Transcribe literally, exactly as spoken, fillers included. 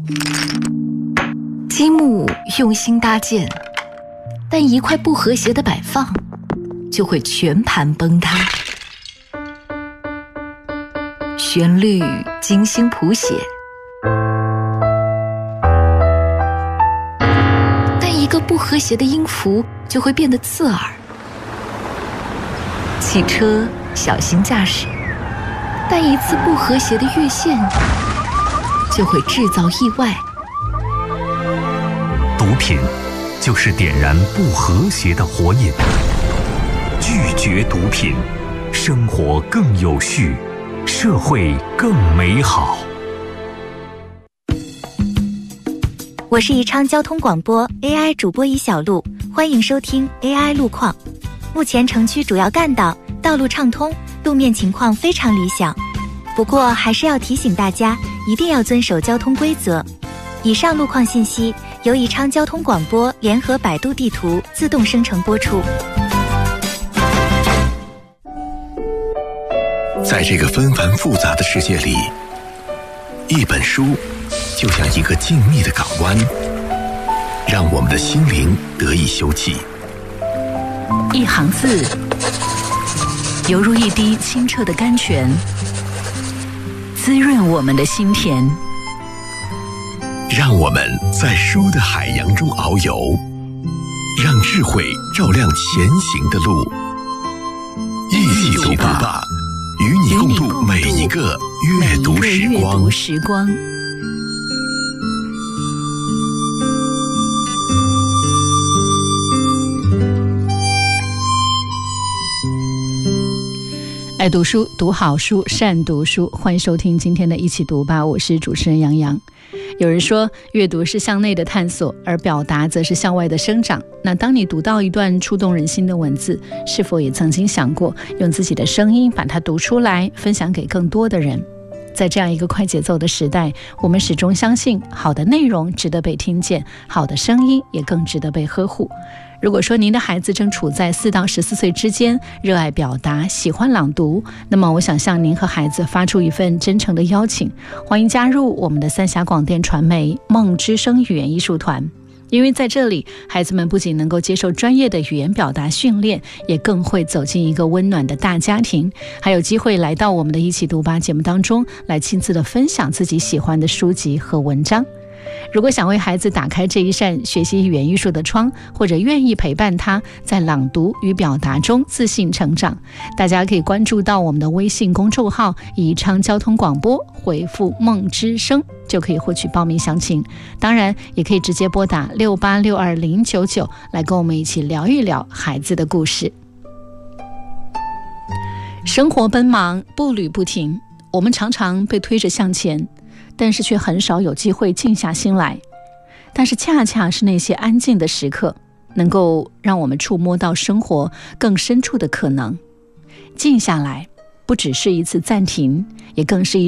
积木用心搭建，但一块不和谐的摆放，就会全盘崩塌。旋律精心谱写，但一个不和谐的音符就会变得刺耳。汽车小心驾驶，但一次不和谐的越线就会制造意外。 毒品就是点燃不和谐的火引，拒绝毒品，生活更有序，社会更美好。 我是宜昌交通广播 A I 主播乙小璐，欢迎收听 A I 路况。目前城区主要干道道路畅通，路面情况非常理想。不过还是要提醒大家，一定要遵守交通规则。以上路况信息由宜昌交通广播联合百度地图自动生成播出。 在这个纷繁复杂的世界里，一本书就像一个静谧的港湾，让我们的心灵得以休憩。 一行字犹如一滴清澈的甘泉，滋润我们的心田。 让我们在书的海洋中遨游，让智慧照亮前行的路。一起读吧，与你共度每一个阅读时光。 时光。爱读书，读好书，善读书。欢迎收听今天的一起读吧，我是主持人杨洋。有人说，阅读是向内的探索，而表达则是向外的生长。那当你读到一段触动人心的文字，是否也曾经想过用自己的声音把它读出来，分享给更多的人？在这样一个快节奏的时代，我们始终相信好的内容值得被听见，好的声音也更值得被呵护。如果说您的孩子正处在四到十四岁之间，热爱表达，喜欢朗读，那么我想向您和孩子发出一份真诚的邀请，欢迎加入我们的三峡广电传媒梦之声语言艺术团。因为在这里，孩子们不仅能够接受专业的语言表达训练，也更会走进一个温暖的大家庭，还有机会来到我们的一起读吧节目当中，来亲自的分享自己喜欢的书籍和文章。如果想为孩子打开这一扇学习语言艺术的窗，或者愿意陪伴他在朗读与表达中自信成长，大家可以关注到我们的微信公众号宜昌交通广播，回复梦之声就可以获取报名详情。当然也可以直接拨打六八六二零九九来跟我们一起聊一聊孩子的故事。生活奔忙，步履不停，我们常常被推着向前，但是却很少有机会静下心来。但是恰恰是那些安静的时刻，能够让我们触摸到生活更深处的可能。静下来，不只是一次暂停，也更是一